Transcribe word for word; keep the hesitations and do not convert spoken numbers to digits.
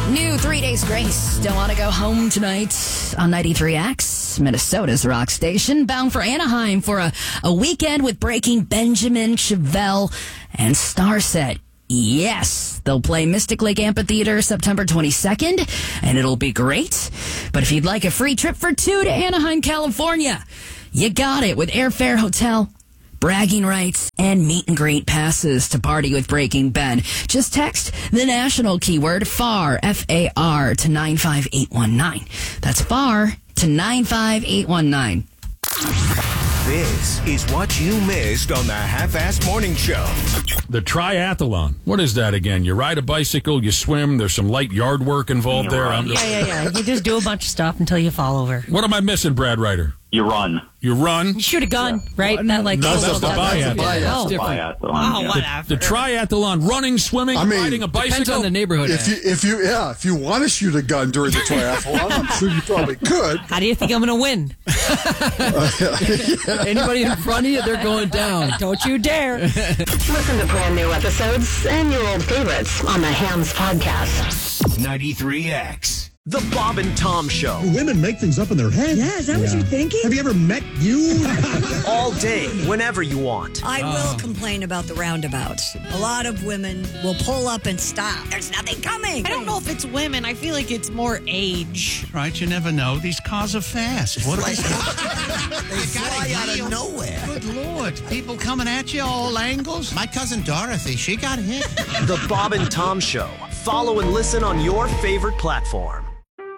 New Three Days Grace. Don't want to go home tonight on ninety-three X, Minnesota's rock station. Bound for Anaheim for a, a weekend with Breaking Benjamin, Chevelle, and Starset. Yes, they'll play Mystic Lake Amphitheater September twenty-second, and it'll be great. But if you'd like a free trip for two to Anaheim, California, you got it with airfare, hotel, bragging rights, and meet and greet passes to party with Breaking Ben. Just text the national keyword FAR, F A R, to nine five eight one nine. That's FAR to nine five eight one nine. This is what you missed on the Half-Assed Morning Show. The triathlon. What is that again? You ride a bicycle, you swim, there's some light yard work involved there. I'm just... Yeah, yeah, yeah. You just do a bunch of stuff until you fall over. What am I missing, Brad Ryder? You run. You run? You shoot a gun, right? That like No, that's little the gun. biathlon. Oh, That's different. Biathlon, oh, yeah. whatever. The triathlon, running, swimming, I mean, riding a bicycle? depends on the neighborhood. If you, if you, yeah, if you want to shoot a gun during the triathlon, I'm sure you probably could. How do you think I'm going to win? Anybody in front of you, they're going down. Don't you dare. Listen to brand new episodes and your old favorites on the Hams Podcast. ninety-three X. The Bob and Tom Show. Women make things up in their head. Yeah, is that what you're thinking? Have you ever met you? All day, whenever you want. I will complain about the roundabouts. A lot of women will pull up and stop. There's nothing coming. I don't know if it's women. I feel like it's more age. Right, you never know. These cars are fast. What are they? They fly out of nowhere. Good Lord. People coming at you all angles. My cousin Dorothy, she got hit. The Bob and Tom Show. Follow and listen on your favorite platform.